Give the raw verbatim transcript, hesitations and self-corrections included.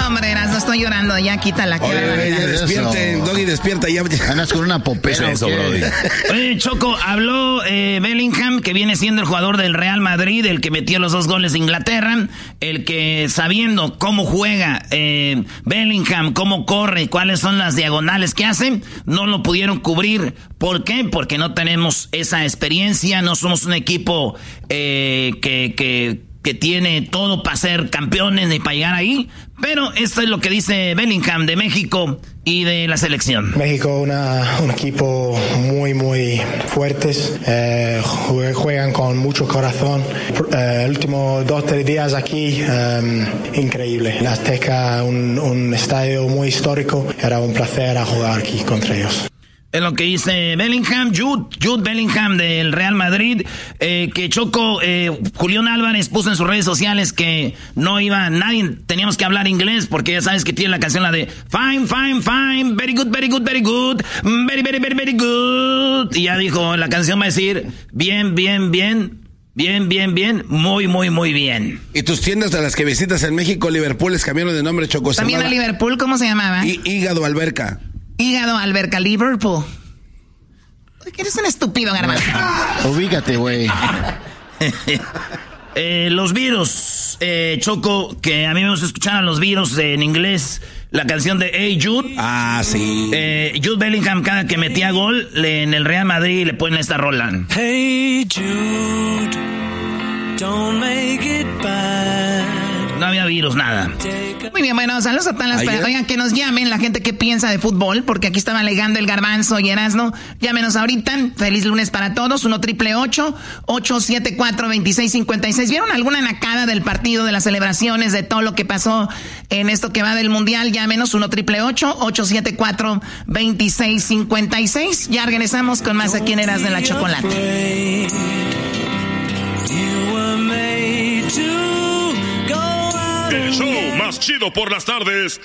hombre, no estoy llorando, ya quítala. Oye, oye, ya despierten, Doggy, despierta, ya. Ganas con una popera. Eso, Brody. Oye, Choco, habló eh, Bellingham, que viene siendo el jugador del Real Madrid, el que metió los dos goles de Inglaterra, el que sabiendo cómo juega eh, Bellingham, cómo corre, cuáles son las diagonales que hace, no lo pudieron cubrir. ¿Por qué? Porque no tenemos esa experiencia, no somos un equipo eh, que... que que tiene todo para ser campeones y para llegar ahí, pero esto es lo que dice Bellingham de México y de la selección. México una, un equipo muy muy fuertes, eh, juegan con mucho corazón. Eh, el último dos tres días aquí, eh, increíble. La Azteca, un, un estadio muy histórico, era un placer a jugar aquí contra ellos. Es lo que dice Bellingham, Jude, Jude Bellingham del Real Madrid, eh, que Choco, eh, Julián Álvarez puso en sus redes sociales que no iba, nadie, teníamos que hablar inglés, porque ya sabes que tiene la canción la de fine, fine, fine, very good, very good, very good, very, very, very, very good, y ya dijo, la canción va a decir, bien, bien, bien, bien, bien, bien, muy, muy, muy bien. ¿Y tus tiendas de las que visitas en México, Liverpool, les cambiaron de nombre, Choco? También a Liverpool, ¿cómo se llamaba? Hí- Hígado Alberca. Hígado Alberca, Liverpool. Eres un estúpido, Garbanzo. Ubícate, güey. eh, los virus, eh, Choco, que a mí me gusta escuchar a los virus en inglés, la canción de Hey Jude. Ah, sí. Eh, Jude Bellingham, cada que metía gol le, en el Real Madrid, le ponen esta rola. Hey Jude, don't make it bad. No había virus, nada. Muy bien, bueno, saludos a todas las personas. Oigan, que nos llamen la gente que piensa de fútbol, porque aquí estaba alegando el Garbanzo y Erasno. Llámenos ahorita. Feliz lunes para todos. uno triple ocho, ocho siete cuatro, dos seis cinco seis. ¿Vieron alguna nacada del partido, de las celebraciones, de todo lo que pasó en esto que va del Mundial? Llámenos uno triple ocho, ocho siete cuatro, dos seis cinco seis. Ya regresamos con más aquí en Erasno de la Chocolate. El show más chido por las tardes